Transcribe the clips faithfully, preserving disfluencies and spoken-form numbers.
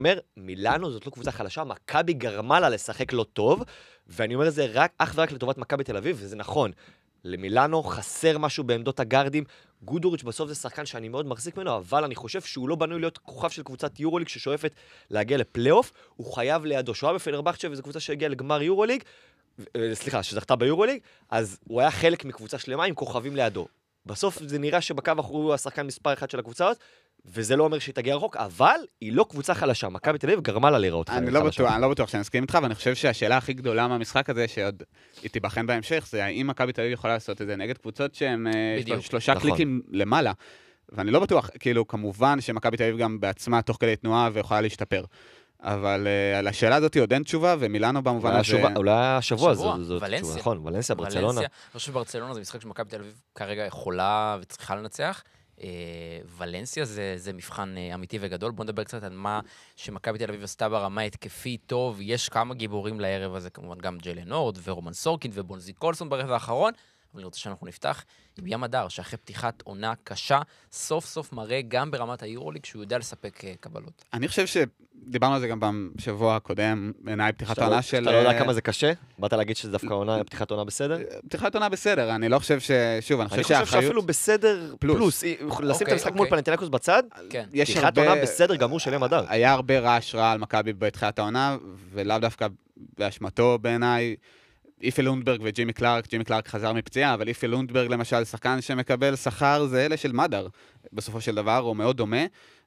אומר, מילאנו זאת לא קבוצה חלשה, מכבי גרמה לה לשחק לא טוב, ואני אומר את זה רק, אך ורק לטובת מכבי תל אביב, וזה נכון. למילאנו חסר משהו בעמדות הגארדים, גודוריץ' בסוף זה שחקן שאני מאוד מחזיק ממנו, אבל אני חושב שהוא לא בנוי להיות כוכב של קבוצת יורוליג ששואפת להגיע לפלייאוף, הוא חייב לידו, שהוא היה בפנרבחצ'ה, וזו קבוצה שהגיעה לגמר יורוליג, סליחה, שזכתה ביורוליג, אז הוא היה חלק מקבוצה שלמה עם כוכבים לידו. בסוף זה נראה שבקו אחורי הוא השחקן מספר אחד של הקבוצה הזאת, וזה לא אומר שהיא תגיע רחוק, אבל היא לא קבוצה חלשה. מכבי תל אביב גרמה לה להיראות חלשה. אני לא בטוח, אני לא בטוח שאני מסכים איתך, ואני חושב שהשאלה הכי גדולה מהמשחק הזה, שעוד היא תיבחן בהמשך, זה האם מכבי תל אביב יכולה לעשות את זה נגד קבוצות שהן שלושה קליקים למעלה. ואני לא בטוח, כאילו, כמובן שמכבי תל אביב גם בעצמה תוך כדי תנועה ויכולה להשתפר. אבל על השאלה הזאת עוד אין תשובה, ומילאנו במובן הזה... אולי השבוע זאת ולנסיה. נכון, ולנסיה, ברצלונה. אני חושב שברצלונה זה משחק שמכבי תל אביב כרגע יכולה וצריכה לנצח. ולנסיה זה, זה מבחן אמיתי וגדול. בוא נדבר קצת על מה שמכבי תל אביב עשתה ברמה התקפית טוב. יש כמה גיבורים לערב הזה, כמובן גם ג'יילן הורד ורומן סורקין ובונזי קולסון ברבע האחרון. אבל אני רוצה שאנחנו נפתח עם ים הדר, שאחרי פתיחת עונה קשה, סוף סוף מראה גם ברמת היורוליג, שהוא יודע לספק קבלות. אני חושב שדיברנו על זה גם בשבוע הקודם, בעיניי פתיחת עונה של... אתה לא יודע כמה זה קשה? באת להגיד שזה דווקא עונה, פתיחת עונה בסדר? פתיחת עונה בסדר, אני לא חושב ש... שוב, אני חושב שהאחריות... אני חושב שאפילו בסדר פלוס. לשים את המשחק מול פנתינאיקוס בצד, פתיחת עונה בסדר גמור של ים הדר. היה הרבה רעש רע על מכבי בתחילת העונה, ולאו דווקא באשמתו בעיניי. איפי לונדברג וג'ימי קלארק, ג'ימי קלארק חזר מפציעה, אבל איפי לונדברג למשל, שחקן שמקבל שכר, זה אלה של מדר, בסופו של דבר, הוא מאוד דומה,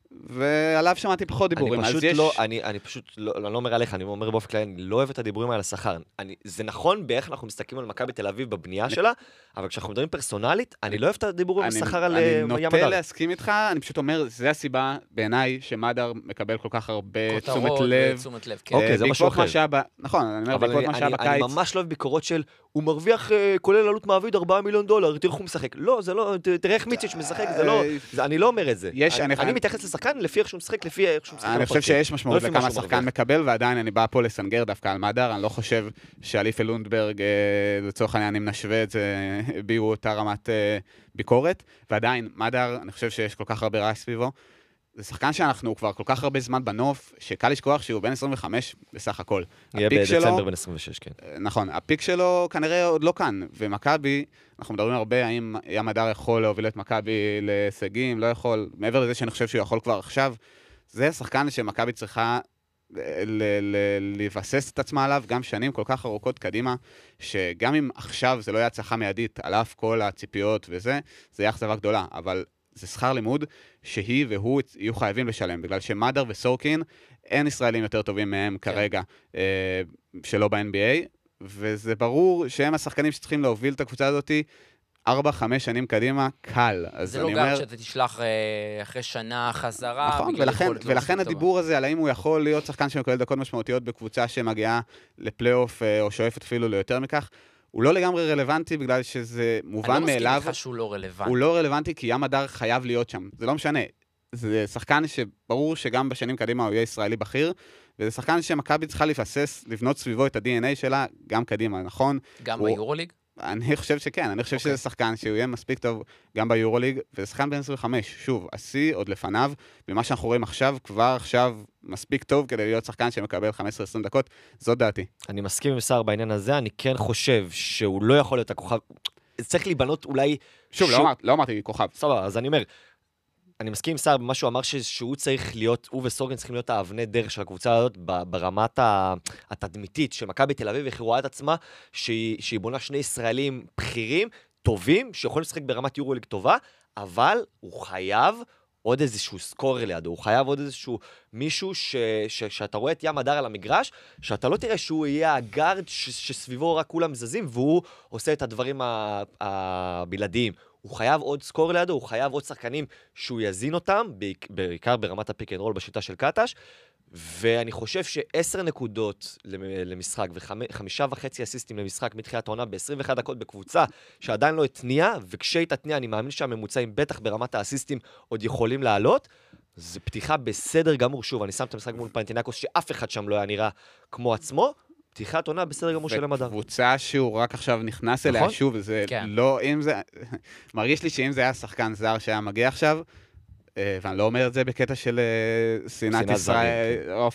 ועליו שמעתי פחות דיבורים. אני פשוט יש... לא, אני, אני פשוט לא, אני לא אומר עליך, אני אומר באופן כללי, אני לא אוהב את הדיבורים על השכר. אני, זה נכון באיך אנחנו מסתכלים על מכבי תל אביב בבנייה שלה, אבל כשאנחנו מדברים פרסונלית, אני לא אוהב את הדיבורים על השכר על ים הדר. אני נוטה להסכים איתך, אני פשוט אומר, זה הסיבה בעיניי שמדר מקבל כל כך הרבה תשומת לב. תשומת לב, כן. אוקיי, זה משהו אחר. נכון, אני אומר, בעקבות מה שהיה בקיץ. אני ממש לא אוהב ביקורות של, הוא מרוויח כולל עלות מעביד ארבעה מיליון דולר, תראו הוא משחק. לא, זה לא, תראה איך מיציץ' משחק, זה לא, אני לא אומר את זה. אני מתייחס לשחקן לפי איך שהוא משחק, לפי איך שהוא משחק. אני חושב שיש משמעות לכמה שחקן מקבל, ועדיין אני בא פה לסנגר דווקא על מדר, אני לא חושב שאליפי לונדברג, לצורך העניין, אם נשווה את זה, הביאו אותה רמת ביקורת, ועדיין, מדר, אני חושב שיש כל כך הרבה רעש סביבו. זה שחקן שאנחנו כבר כל כך הרבה זמן בנוף, שקל לשכוח שהוא בן עשרים וחמש בסך הכל. יהיה בדצמבר בן עשרים ושש, כן. נכון, הפיק שלו כנראה עוד לא כאן, ומכבי, אנחנו מדברים הרבה האם ים הדר יכול להוביל את מכבי להישגים, לא יכול, מעבר לזה שאני חושב שהוא יכול כבר עכשיו, זה שחקן שמכבי צריכה לבסס את עצמה עליו, גם שנים כל כך ארוכות קדימה, שגם אם עכשיו זה לא יהיה הצלחה מיידית, על אף כל הציפיות וזה, זה יהיה אכזבה גדולה, אבל זה שכר לימוד שהיא והוא יהיו חייבים לשלם, בגלל שמדר וסורקין, אין ישראלים יותר טובים מהם כרגע, שלא ב-אן בי איי, וזה ברור שהם השחקנים שצריכים להוביל את הקבוצה הזאת, ארבע, חמש שנים קדימה, קל. זה לא גם שאתה תשלח אחרי שנה חזרה. נכון, ולכן הדיבור הזה על האם הוא יכול להיות שחקן שמקבל דקות משמעותיות בקבוצה שמגיעה לפלייאוף, או שואפת אפילו ליותר מכך, הוא לא לגמרי רלוונטי בגלל שזה מובן מאליו. אני לא מסכים לך שהוא לא רלוונטי. הוא לא רלוונטי כי ים הדר חייב להיות שם. זה לא משנה. זה שחקן שברור שגם בשנים קדימה הוא יהיה ישראלי בכיר, וזה שחקן שמכבי צריכה לפסס, לבנות סביבו את ה-די אן איי שלה, גם קדימה, נכון? גם ביורוליג? אני חושב שכן, אני חושב שזה שחקן שהוא יהיה מספיק טוב גם ביורוליג, וזה שחקן בן עשרים וחמש, שוב, השיא עוד לפניו, ומה שאנחנו רואים עכשיו, כבר עכשיו מספיק טוב כדי להיות שחקן שמקבל חמש עשרה עשרים דקות, זאת דעתי. אני מסכים עם שר בעניין הזה, אני כן חושב שהוא לא יכול להיות הכוכב, צריך להיבנות אולי... שוב, לא אמרתי כוכב. סבבה, אז אני אומר, אני מסכים עם שר במה שהוא אמר שהוא צריך להיות, הוא וסורגן צריכים להיות האבני דרך של הקבוצה הזאת ברמת התדמיתית של מכבי תל אביב, איך היא רואה את עצמה, שהיא, שהיא בונה שני ישראלים בכירים, טובים, שיכולים לשחק ברמת יורוליג טובה, אבל הוא חייב עוד איזשהו סקורר לידו, הוא חייב עוד איזשהו מישהו ש, ש, שאתה רואה את ים הדר על המגרש, שאתה לא תראה שהוא יהיה הגארד ש, שסביבו רק כולם זזים, והוא עושה את הדברים הבלעדיים. הוא חייב עוד סקור לידו, הוא חייב עוד שחקנים שהוא יזין אותם, בעיקר ברמת הפיק אנד רול בשיטה של קטש, ואני חושב שעשר נקודות למשחק וחמישה וחצי אסיסטים למשחק מתחילת העונה ב-עשרים ואחת דקות בקבוצה שעדיין לא התניעה, וכשהיא תתניעה אני מאמין שהממוצעים בטח ברמת האסיסטים עוד יכולים לעלות, זה פתיחה בסדר גמור, שוב, אני שם את המשחק מול פנתינאיקוס שאף אחד שם לא היה נראה כמו עצמו, פתיחת עונה בסדר גמור של המדע. וקבוצה שהוא רק עכשיו נכנס אליה שוב, זה לא, אם זה, מרגיש לי שאם זה היה שחקן זר שהיה מגיע עכשיו, ואני לא אומר את זה בקטע של שנאת ישראל,